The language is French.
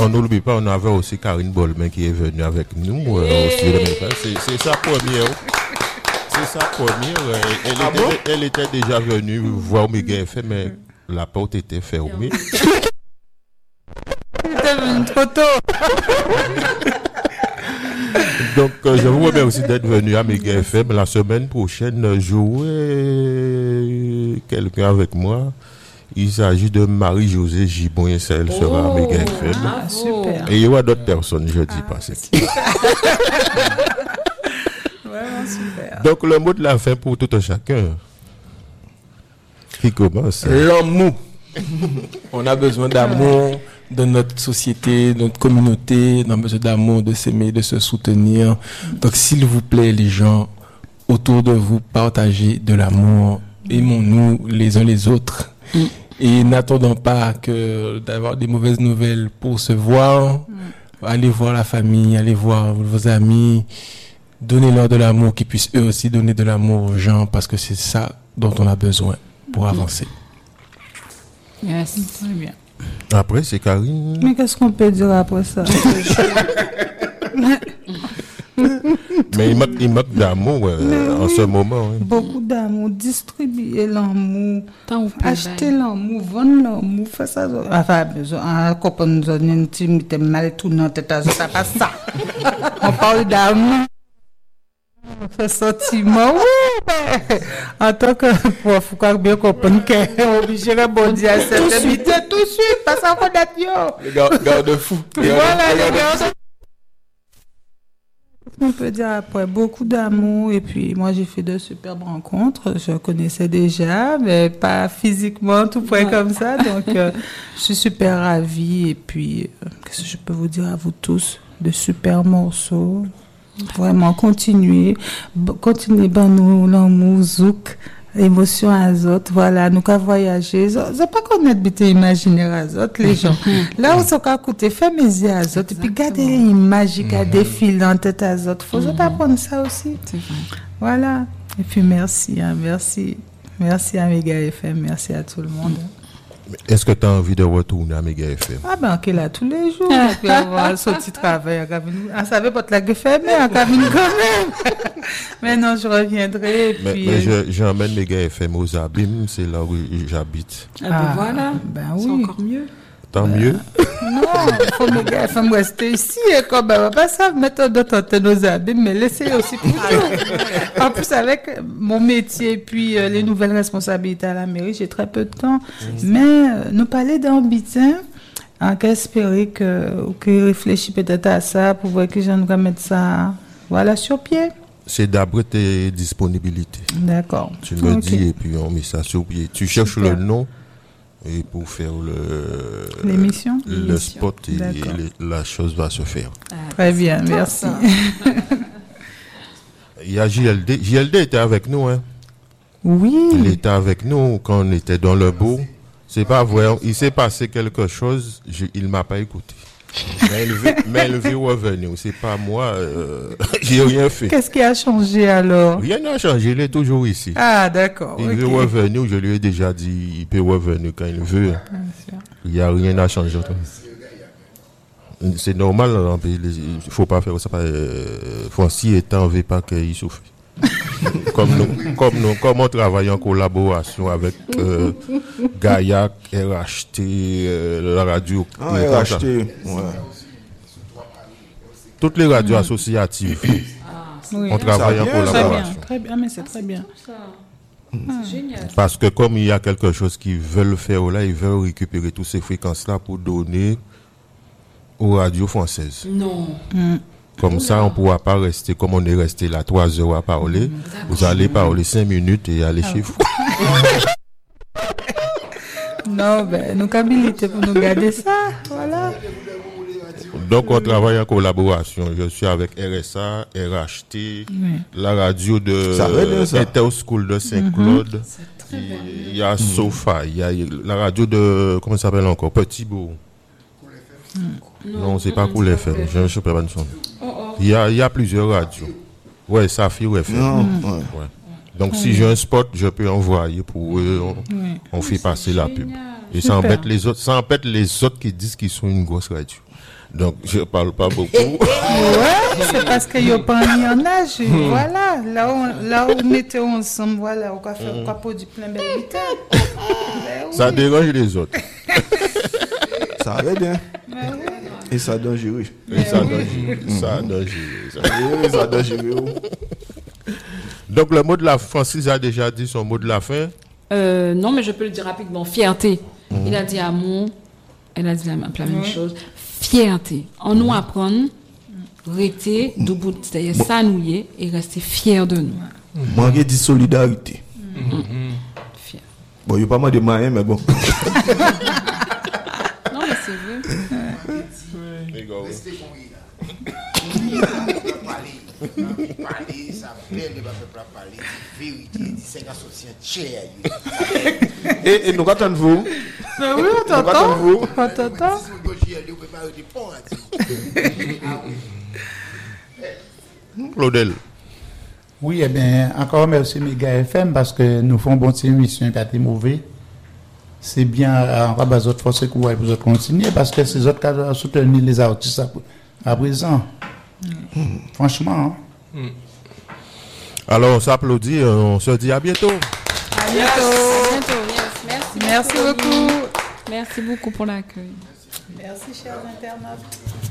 on n'oublie pas, on avait aussi Karine Bolmain qui est venue avec nous au studio de Méga. C'est sa première. C'est sa première. Elle était déjà venue voir Méga FM, mais la porte était fermée. Elle était venue trop tôt. Donc, je vous remercie d'être venu à Méga FM. La semaine prochaine, jouer quelqu'un avec moi. Il s'agit de Marie-Josée Gibon et elle sera à Méga FM. Ah, super. Et il y aura d'autres personnes, je dis pas c'est qui. Vraiment super. Donc, le mot de la fin pour tout un chacun. Qui commence? L'amour. On a besoin d'amour dans notre société, notre communauté. On a besoin d'amour, de s'aimer, de se soutenir. Donc, s'il vous plaît, les gens autour de vous, partagez de l'amour. Aimons-nous les uns les autres. Et n'attendons pas d'avoir des mauvaises nouvelles pour se voir. Allez voir la famille, allez voir vos amis. Donnez-leur de l'amour, qu'ils puissent eux aussi donner de l'amour aux gens, parce que c'est ça dont on a besoin pour avancer. Yes, très bien. Après, c'est Karine. Mais qu'est-ce qu'on peut dire après ça? Mais il manque d'amour en ce moment. Hein. Beaucoup d'amour, distribuer l'amour, acheter l'amour, vendre l'amour, faire ça. Enfin, un copain nous a dit une intimité mal tournée en tête à ça passe ça. On parle d'amour. On fait sentiment, oui. En tant que prof, il faut bien comprendre qu'on est obligé de répondre à cette intimité tout de suite, parce qu'on connaît yo. Garde-fou. Voilà, les gars. On peut dire après beaucoup d'amour, et puis moi j'ai fait de superbes rencontres. Je connaissais déjà, mais pas physiquement tout près comme ça. Donc je suis super ravie. Et puis qu'est-ce que je peux vous dire à vous tous? De super morceaux. Vraiment continuer ben nous l'amour zouk. Émotion azote, voilà, nous qu'à voyager. C'est pas connaître bité imaginaire azote, les gens. Là où ça qu'à coûter, fait mes yeux azote, et puis garder l'image, garder fil en tête azote. Faut apprendre ça aussi. C'est vrai. Voilà. Et puis merci, hein, merci. Merci à Méga FM, merci à tout le monde. Est-ce que tu as envie de retourner à Méga FM? Ah ben, qu'elle là tous les jours. Et puis avoir son petit travail. On savait pas que la gueule fermée, on cabine quand même. Mais non, je reviendrai. Et puis, mais j'emmène Méga FM aux Abîmes, c'est là où j'habite. Ah ben voilà, ben c'est oui. encore mieux. Tant mieux. Non, il faut Méga FM rester ici. Et comme on va pas ça mettre d'autres antennes aux Abîmes, mais laisser aussi pour tout. En plus, avec mon métier et puis les nouvelles responsabilités à la mairie, j'ai très peu de temps. Mais nous parler d'ambition, on peut espérer que réfléchit peut-être à ça pour voir que je vais mettre ça voilà, sur pied. C'est d'après tes disponibilités. D'accord. Tu me dis et puis on met ça sur pied. Tu cherches Super. le nom et pour faire l'émission, le spot et la chose va se faire. Très bien, merci. Il y a JLD. JLD était avec nous, hein? Oui. Il était avec nous quand on était dans le beau. C'est pas vrai. Il s'est passé quelque chose. Il m'a pas écouté. Mais il veut revenir. C'est pas moi. J'ai rien fait. Qu'est-ce qui a changé alors? Rien n'a changé. Il est toujours ici. Ah, d'accord. Il veut revenir. Je lui ai déjà dit, il peut revenir quand il veut. Il n'y a rien à changer. C'est normal. Il ne faut pas faire ça. Francis étant, on ne veut pas qu'il souffre. Comme on travaille en collaboration avec Gaillac, RHT, la radio. RHT, ouais. Toutes les radios associatives. On travaille en collaboration. Très bien, mais c'est très bien. C'est génial. Parce que comme il y a quelque chose qu'ils veulent faire là, ils veulent récupérer toutes ces fréquences-là pour donner aux radios françaises. Non. Comme ça, on ne pourra pas rester comme on est resté là 3 heures à parler. Vous allez parler 5 minutes et aller chez vous. Non, ben, nous habilités pour nous garder ça. Voilà. Donc, on travaille en collaboration. Je suis avec RSA, RHT, la radio de Interschool de Saint-Claude. Il y a Sofa, il y a la radio de, comment ça s'appelle encore? Petit Beau. Non, c'est pas Cool FM. Je ne sais pas le son. Il y a plusieurs radios. Ouais, Saphir FM. Ouais. Donc, si j'ai un spot, je peux envoyer pour eux. On fait passer la pub. Et ça embête les autres. Ça embête les autres qui disent qu'ils sont une grosse radio. Donc, je parle pas beaucoup. Ouais, c'est parce qu'il n'y a pas mis en âge. Voilà, là où mettez ensemble, voilà, on va faire un produit plein bel vital. Ça dérange les autres. Ça va bien. Et ça donne gérer. Ça donne gérer. Donc, le mot de la fin, Francis a déjà dit son mot de la fin. Non, mais je peux le dire rapidement. Fierté. Il a dit amour. Elle a dit la même chose. Fierté. En nous apprendre, rester debout, c'est-à-dire s'annouiller et rester fier de nous. Manquer de solidarité. Fier. Bon, il n'y a pas mal de moyens, mais bon. Non, mais c'est vrai. Restez parler, ça plaît, ne va pas parler, vérité, c'est un soutien cher. Et nous attendons vous. Oui, on t'entend. Claudel. Oui, eh bien, encore merci Méga FM parce que nous faisons bonne émission, pas de mauvais. C'est bien, en bas autres forces que vous pouvez continuer parce que c'est autres qui doivent soutenir les artistes à présent. Franchement. Alors, on s'applaudit, on se dit à bientôt. À bientôt. Merci. Merci beaucoup. Merci beaucoup pour l'accueil. Merci, chers internautes.